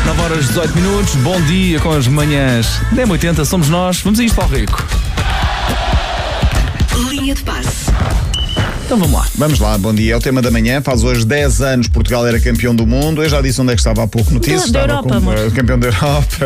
9 horas 18 minutos, bom dia com as manhãs da M80, somos nós, vamos a isto, Paulo Rico. Linha de passe. Então vamos lá. Vamos lá, bom dia. É o tema da manhã. Faz hoje 10 anos Portugal era campeão do mundo. Eu já disse onde é que estava há pouco notícias. Da Europa, amor. Campeão da Europa.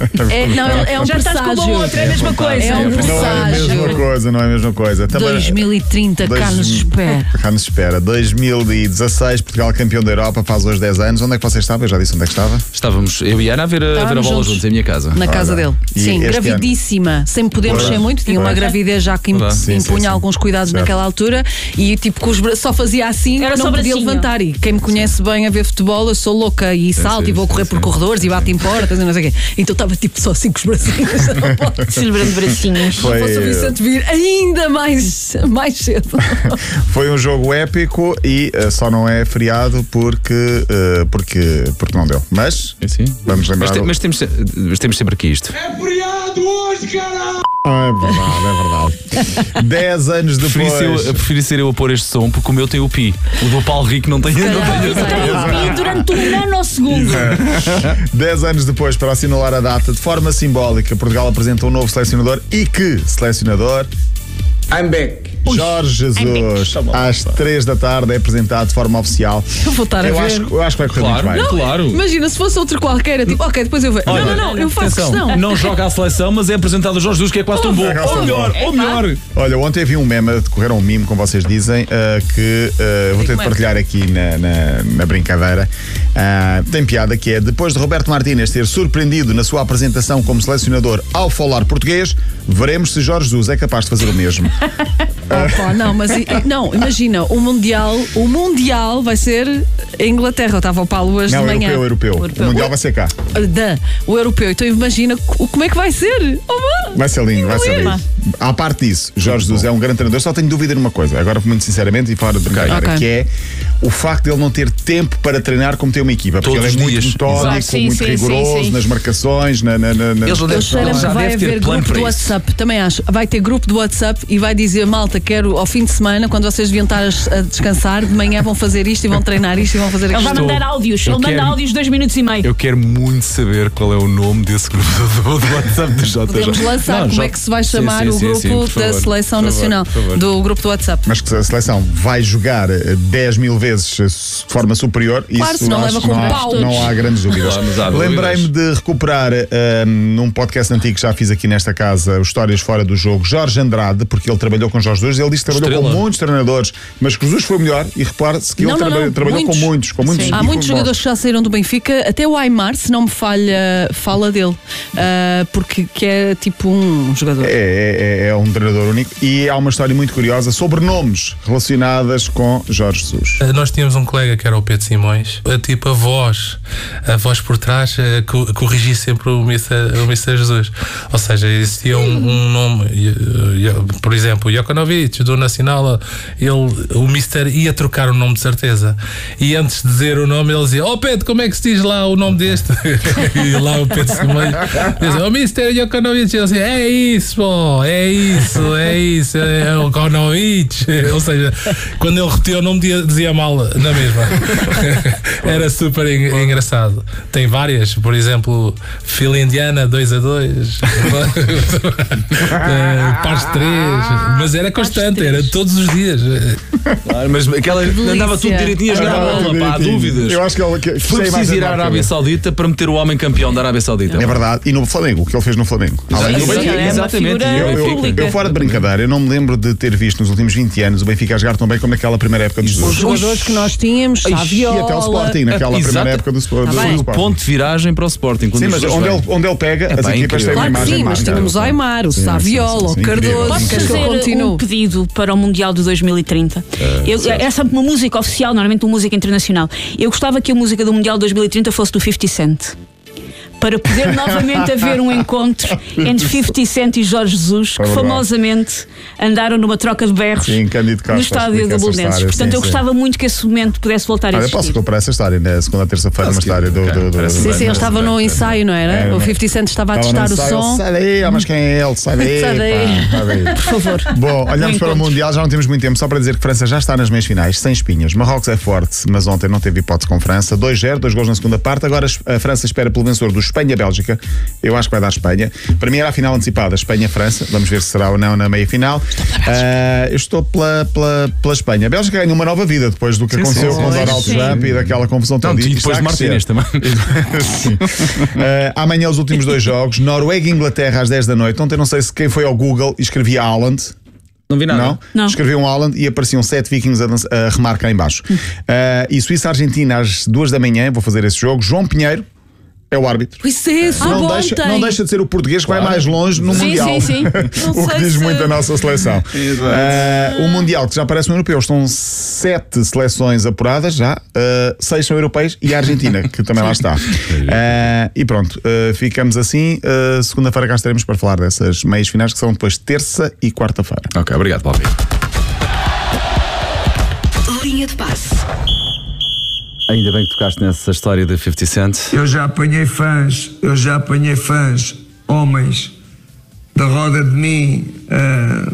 É um Já estás com uma outra, é a mesma coisa. É um Não é a presságio. mesma coisa, não é a mesma coisa. Também, 2030, cá nos espera. Cá nos espera. 2016, Portugal campeão da Europa, faz hoje 10 anos. Onde é que você estava? Eu já disse onde é que estava. Estávamos, eu e Ana, a ver a bola juntos. juntos em minha casa. Na casa dele. E Sim, este gravidíssima, sem poder mexer muito. Tinha uma gravidez já que Sim, impunha alguns cuidados Certo. naquela altura e tipo com os só fazia assim, Era não só podia bracinho. levantar. E quem me conhece bem a ver futebol, eu sou louca e salto sim, e vou correr sim, por sim. corredores e bato em portas e não sei o quê. Então estava tipo só assim com os bracinhos. Celebrando bracinhos. Se fosse o Vicente vir ainda mais cedo. Foi um jogo épico e só não é feriado porque não deu. Mas Sim. vamos lembrar. Mas temos sempre aqui isto. É feriado hoje, caralho! É verdade. 10 anos depois. Preferi ser eu a pôr este som porque o meu tem o pi. O do Paulo Rico não tem. Tem o pi durante um nanosegundo. 10 anos depois, para assinalar a data, de forma simbólica, Portugal apresenta um novo selecionador. E que selecionador? I'm back. Jorge Jesus, às 3 da tarde, é apresentado de forma oficial. Eu vou estar a Eu ver. acho que vai correr Claro, muito bem. claro. Imagina, se fosse outro qualquer, é tipo, ok, depois eu vejo. Não, eu faço questão. Não joga a seleção, mas é apresentado o Jorge Jesus, que é quase tão bom. é quase Ou tão melhor. Olha, ontem vi um meme, decorreram um meme, como vocês dizem, que vou ter de partilhar aqui na brincadeira. Tem piada que é: depois de Roberto Martínez ter surpreendido na sua apresentação como selecionador ao falar português, veremos se Jorge Jesus é capaz de fazer o mesmo. Opa, não, imagina, o Mundial vai ser em Inglaterra. Eu estava ao Paulo hoje Não, de manhã. europeu. O Mundial vai ser cá. O europeu. Então imagina como é que vai ser. Vai ser lindo, vai ser lindo. À parte disso, Jorge Jesus é um grande treinador. Só tenho dúvida numa coisa, agora muito sinceramente e fora de brincadeira, Ok. que é o facto de ele não ter tempo para treinar como tem uma equipa. Porque Todos ele é os muito dias. metódico, Exato. Sim, muito sim, rigoroso sim. nas marcações. Eu cheiro-me que vai haver grupo do WhatsApp. Também acho. Vai ter grupo do WhatsApp e vai dizer: malta, quero ao fim de semana, quando vocês deviam estar a descansar, de manhã vão fazer isto e vão treinar isto e vão fazer Ele aquilo. vai mandar áudios. Eu Ele manda quero- áudios de 2 minutos e meio. Eu quero muito saber qual é o nome desse grupo do WhatsApp do JJ. Podemos lançar como é que se vai chamar o grupo da Seleção Nacional, do grupo do WhatsApp. Mas que a seleção vai jogar 10 mil vezes de forma superior, Claro, isso senão acho leva que com não, pau. não há grandes dúvidas. Claro, mas há dúvidas. Lembrei-me de recuperar num podcast antigo que já fiz aqui nesta casa, os Histórias Fora do Jogo, Jorge Andrade, porque ele trabalhou com Jorge Jesus. Ele disse que trabalhou Estrela. com muitos treinadores, mas que Jesus foi o melhor. E repare-se que ele trabalhou com muitos. Com muitos Há e muitos com jogadores que já saíram do Benfica, até o Aimar, se não me falha, fala dele, porque que é tipo um jogador. É um treinador único. E há uma história muito curiosa sobre nomes relacionadas com Jorge Jesus. Nós tínhamos um colega que era o Pedro Simões, tipo a voz por trás corrigia sempre o Mr. Jesus. Ou seja, existia um nome, por exemplo, Jokanovic do Nacional, o Mr. ia trocar o nome de certeza. E antes de dizer o nome, ele dizia: "Oh Pedro, como é que se diz lá o nome deste?" E lá o Pedro Simões dizia: "Oh Mr. Jokanovic." Ele dizia: "É isso, pô, é isso, é o Jokanovic." Ou seja, quando ele repetia o nome, dizia mal na mesma. Era super engraçado. Tem várias, por exemplo, Fila Indiana 2-2, Pares 3, mas era constante, era todos os dias. Mas aquela andava tudo direitinho a jogar a bola, pá, há dúvidas. Eu acho que ele Foi preciso ir à Arábia Saudita para meter o homem campeão da Arábia Saudita. É verdade. E no Flamengo, o que ele fez no Flamengo. Além do Benfica. É uma figura pública. Eu fora de brincadeira, eu não me lembro de ter visto nos últimos 20 anos o Benfica a jogar tão bem como naquela primeira época do Os Jesus. jogadores que nós tínhamos, E Saviola. até o Sporting, naquela Exato. primeira época do Sporting. bem. O ponto de viragem para o Sporting. Sim, mas onde ele pega, as bem equipas têm incrível. uma Claro que imagem sim, mas marcada. tínhamos o Aimar, o Sim, Saviola, sim, o Cardoso. Posso Queres que eu fazer continue? um pedido para o Mundial de 2030? Essa é uma música oficial, normalmente uma música internacional. Eu gostava que a música do Mundial de 2030 fosse do 50 Cent. para poder novamente haver um encontro entre 50 Cent e Jorge Jesus, que famosamente andaram numa troca de berros no estádio do Bolonenses. Portanto, eu gostava muito que esse momento pudesse voltar a existir. Eu posso comprar essa história na segunda, terça-feira, uma história do Sim, eles estavam no ensaio, não era? O 50 Cent estava a testar o som. Sai daí, mas quem é ele? Sai daí. Sai daí. Por favor. Bom, olhamos para o Mundial, já não temos muito tempo, só para dizer que França já está nas meias finais, sem espinhas. Marrocos é forte, mas ontem não teve hipótese com França. 2-0, 2 gols na segunda parte. Agora a França espera pelo vencedor do Espanha-Bélgica. Eu acho que vai dar Espanha. Para mim era a final antecipada, Espanha-França. Vamos ver se será ou não na meia final. Eu estou pela Espanha. A Bélgica ganha uma nova vida depois do que aconteceu com o Donald Trump e daquela confusão toda. E depois de Martínez também. Amanhã os últimos 2 jogos. Noruega e Inglaterra às 10 da noite. Ontem não sei se quem foi ao Google e escrevia Haaland. Não vi nada. Não. Escreveu um Haaland e apareciam 7 vikings a remar cá em baixo. E Suíça-Argentina às 2 da manhã. Vou fazer esse jogo. João Pinheiro é o árbitro. Não deixa de ser o português que vai mais longe no Mundial. Sim. O que diz muito a nossa seleção. O Mundial, que já parece um europeu, estão 7 seleções apuradas já, 6 são europeias e a Argentina, que também lá está. E pronto, ficamos assim. Segunda-feira cá estaremos para falar dessas meias finais, que são depois terça e quarta-feira. Ok, obrigado, Paulo. Linha de passe. Ainda bem que tocaste nessa história de 50 Cent. Eu já apanhei fãs, homens, da roda de mim,